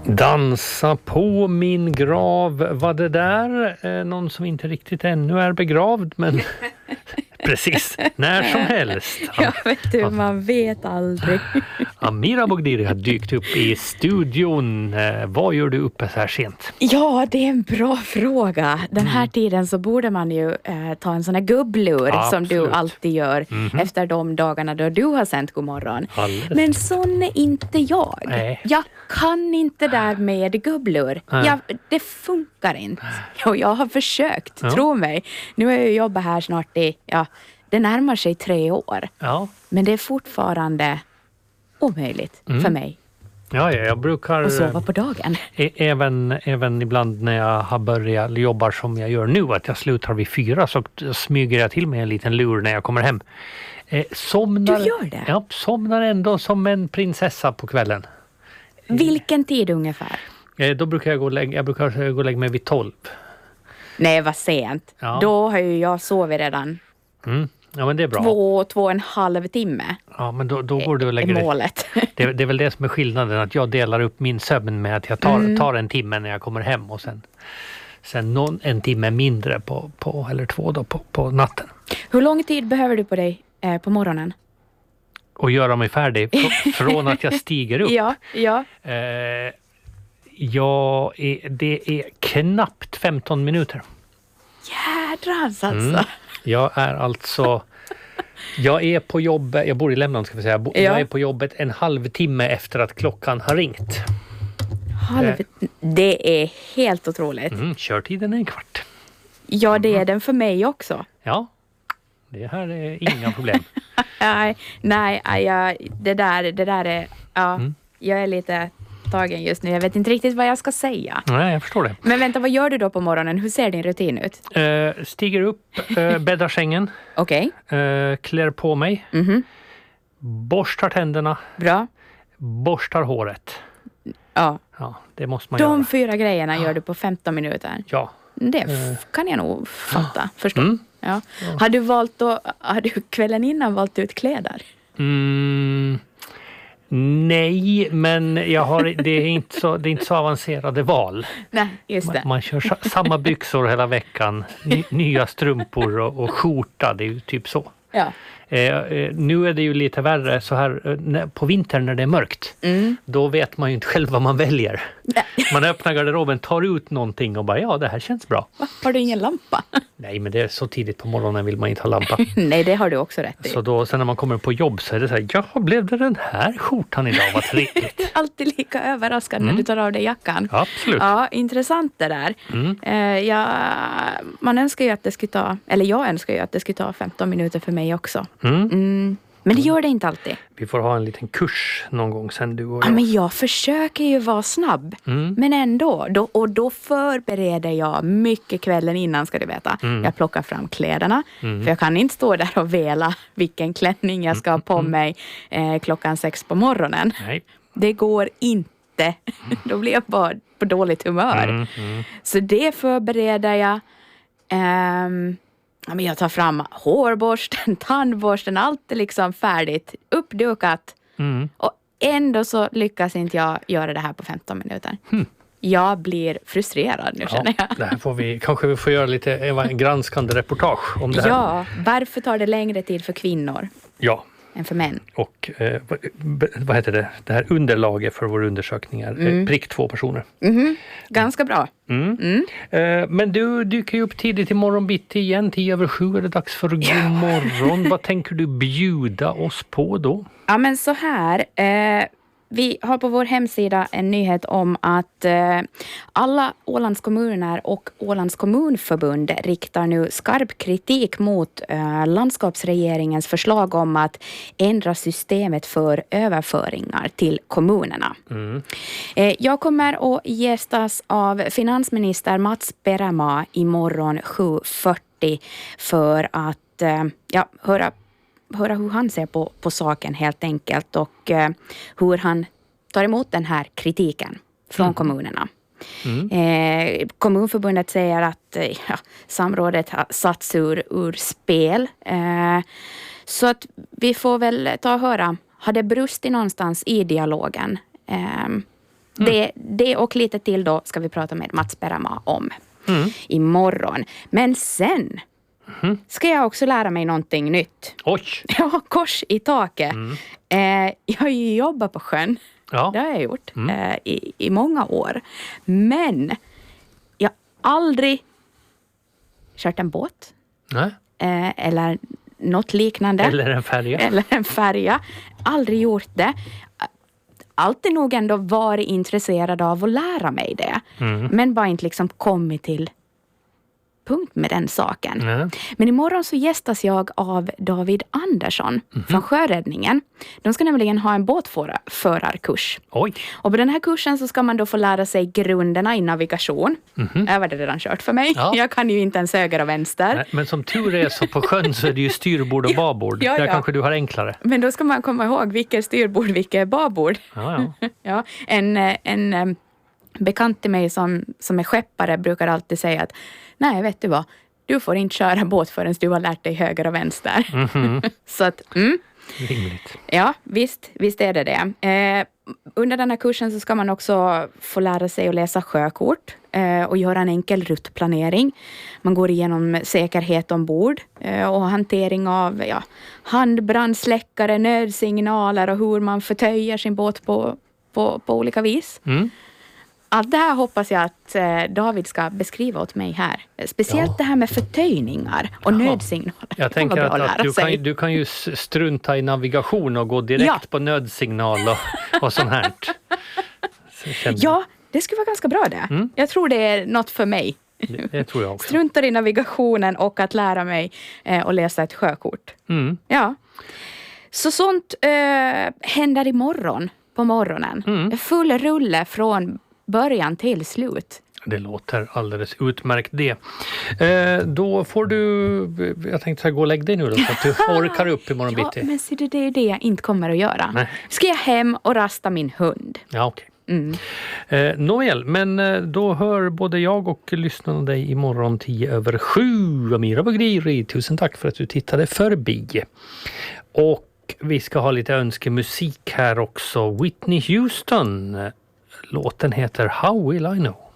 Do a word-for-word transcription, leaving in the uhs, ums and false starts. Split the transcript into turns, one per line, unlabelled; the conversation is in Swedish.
Dansa på min grav var det där. Eh, någon som inte riktigt ännu är begravd, men precis, när som helst.
Ja, vet du, man vet aldrig.
Amira Bogdiri har dykt upp i studion. Eh, vad gör du uppe så här sent?
Ja, det är en bra fråga. Den här
Mm.
tiden så borde man ju eh, ta en sån här gubblur
Absolut.
som du alltid gör
Mhm.
efter de dagarna då du har sänt god morgon.
Alldeles.
Men sån är inte jag.
Nej.
Jag kan inte där med gubblur.
Nej.
Jag, det funkar inte. Och jag har försökt,
Ja.
tro mig. Nu har jag jobbat här snart i, ja, det närmar sig tre år.
Ja.
Men det är fortfarande omöjligt
Mm.
för mig
Ja, ja, jag brukar
att sova på dagen.
eh, även, även ibland när jag har börjat eller jobbar som jag gör nu, att jag slutar vid fyra, så smyger jag till mig en liten lur när jag kommer hem. Eh, somnar,
Du gör det?
Ja, somnar ändå som en prinsessa på kvällen.
Vilken tid ungefär?
Eh, då brukar jag gå och lägga, jag brukar gå och lägga mig vid tolv.
Nej, vad sent.
Ja.
Då har ju jag sovit redan
Mm. Ja, men det är bra.
två, två och en halv timme.
Ja, men då, då går du och
är
lägger dig.
målet.
Det, det är väl det som är skillnaden, att jag delar upp min sömn med att jag tar,
Mm.
tar en timme när jag kommer hem och sen, sen någon, en timme mindre på, på, eller två då, på, på natten.
Hur lång tid behöver du på dig eh, på morgonen?
Och göra mig färdig fr- från att jag stiger upp.
Ja, ja.
Eh, jag är, det är knappt femton minuter.
Jädrans alltså.
Mm. Jag är alltså... Jag är på jobbet, jag bor i Lämland ska vi säga. Bo-
Ja.
Jag är på jobbet en halvtimme efter att klockan har ringt.
Halv... Det är helt otroligt.
Mm, körtiden är en kvart.
Ja, det är den för mig också.
Ja, det här är inga problem.
Nej, nej, jag, det, där, det där är... Ja,
Mm.
jag är lite tagen just nu. Jag vet inte riktigt vad jag ska säga.
Nej, jag förstår det.
Men vänta, vad gör du då på morgonen? Hur ser din rutin ut?
Eh, stiger upp, eh, bäddar sängen,
Okej,
eh, klär på mig,
mhm,
borstar tänderna,
bra.
borstar håret.
Ja.
Ja, det måste man
De
göra.
fyra grejerna gör du på femton minuter.
Ja.
Det f- kan jag nog fatta, förstå.
Mm.
Ja. Har du valt att, har du kvällen innan valt ut kläder?
Mm, nej, men jag har, det, är inte så, det är inte så avancerade val.
Nej, just
Man,
det.
man kör sa, samma byxor hela veckan, ny, nya strumpor och, och skjorta, det är ju typ så.
Ja.
Eh, eh, nu är det ju lite värre så här eh, när, på vintern när det är mörkt.
Mm.
Då vet man ju inte själv vad man väljer.
Nej.
Man öppnar garderoben, tar ut någonting och bara ja, det här känns bra.
Va? Har du ingen lampa?
Nej, men det är så tidigt på morgonen vill man inte ha lampa.
Nej, det har du också rätt i.
Så då, sen när man kommer på jobb så är det så här, ja, blev det den här skjortan idag? Vad trevligt.
Alltid lika överraskande
Mm.
när du tar av dig jackan.
Absolut.
Ja, intressant det där.
Mm.
Eh, ja, man önskar ju att det skulle ta, eller jag önskar ju att det skulle ta femton minuter för mig också.
Mm.
Mm. Men det gör det inte alltid.
Vi får ha en liten kurs någon gång sen du och
Ja,
jag.
men jag försöker ju vara snabb.
Mm.
Men ändå. Då, och då förbereder jag mycket kvällen innan, ska du veta.
Mm.
Jag plockar fram kläderna.
Mm.
För jag kan inte stå där och vela vilken klänning jag ska ha på mig eh, klockan sex på morgonen.
Nej.
Det går inte. Då blir jag bara på dåligt humör.
Mm. Mm.
Så det förbereder jag. Ehm, ja, men jag tar fram hårborsten, tandborsten, allt är liksom färdigt, uppdukat.
Mm.
Och ändå så lyckas inte jag göra det här på femton minuter.
Hmm.
Jag blir frustrerad nu, känner
Ja,
jag.
det här får vi, kanske vi får göra lite en granskande reportage om det här.
Ja, varför tar det längre tid för kvinnor
Ja.
än för män?
Och eh, vad, vad heter det? Det här underlaget för vår undersökning är
Mm.
eh, prick två personer.
Mhm, ganska bra.
Mm.
Mm.
Eh, men du dyker ju upp tidigt i morgon bitti igen. Tio över sju är det dags för god morgon. Vad tänker du bjuda oss på då?
Ja, men så här. Eh, vi har på vår hemsida en nyhet om att eh, alla Ålands kommuner och Ålands kommunförbund riktar nu skarp kritik mot eh, landskapsregeringens förslag om att ändra systemet för överföringar till kommunerna.
Mm.
Eh, jag kommer att gästas av finansminister Mats Perämaa imorgon sju fyrtio för att eh, ja, höra höra hur han ser på, på saken helt enkelt och eh, hur han tar emot den här kritiken från
Mm.
kommunerna.
Mm.
Eh, kommunförbundet säger att eh, ja, samrådet har satts ur, ur spel. Eh, så att vi får väl ta och höra, har det brustit någonstans i dialogen? Eh, Det, det och lite till då ska vi prata med Mats Perama om
Mm.
imorgon. Men sen
Mm.
ska jag också lära mig någonting nytt.
Oj!
Ja, kors i taket.
Mm.
Eh, jag har ju jobbat på sjön.
Ja.
Det har jag gjort
Mm.
eh, i, i många år. Men jag har aldrig kört en båt.
Nej.
Eh, eller något liknande.
Eller en färja.
Eller en färja. Aldrig gjort det. Alltid nog ändå varit intresserad av att lära mig det.
Mm.
Men bara inte liksom kommit till punkt med den saken.
Nej.
Men imorgon så gästas jag av David Andersson
Mhm.
från Sjöräddningen. De ska nämligen ha en båtförarkurs.
Oj!
Och på den här kursen så ska man då få lära sig grunderna i navigation.
Mhm.
Jag var det redan kört för mig.
Ja.
Jag kan ju inte ens höger och vänster.
Nej, men som tur är så på sjön så är det ju styrbord och babord.
Ja,
Där
ja.
kanske du har enklare.
Men då ska man komma ihåg vilket styrbord, vilket babord.
Ja, ja.
Ja, en, eh, en eh, bekant till mig som, som är skeppare brukar alltid säga att nej, vet du vad? Du får inte köra båt förrän du har lärt dig höger och vänster.
Mhm.
Så att, mm,
Rimligt.
ja, visst, visst är det det. Eh, under den här kursen så ska man också få lära sig att läsa sjökort eh, och göra en enkel ruttplanering. Man går igenom säkerhet ombord eh, och hantering av ja, handbrandsläckare, nödsignaler och hur man förtöjer sin båt på, på, på olika vis.
Mm.
Allt det här hoppas jag att eh, David ska beskriva åt mig här. Speciellt
Ja.
det här med förtöjningar och
Jaha.
nödsignaler.
Jag
Det kan
tänker
vara
att,
bra
att du,
lära sig.
kan, du kan ju s- strunta i navigation och gå direkt
Ja.
på nödsignal och, och sånt här. Så jag känner-
Ja, det skulle vara ganska bra det.
Mm.
Jag tror det är något för mig.
Det, det tror jag också.
Struntar i navigationen och att lära mig eh, att läsa ett sjökort.
Mm.
Ja. Så sånt eh, händer imorgon på morgonen.
Mm.
Full rulle från början till slut.
Det låter alldeles utmärkt det. Eh, då får du, jag tänkte så här, gå och lägga dig nu då, så att du orkar upp imorgon
Ja,
bitti.
men se, det är det jag inte kommer att göra.
Nej.
Ska jag hem och rasta min hund?
Ja, okej.
Mm.
Eh, Nåväl, men eh, då hör både jag och lyssnarna dig imorgon tio över sju. Amira Bagheri, tusen tack för att du tittade förbi. Och vi ska ha lite önskemusik här också. Whitney Houston. Låten heter How Will I Know?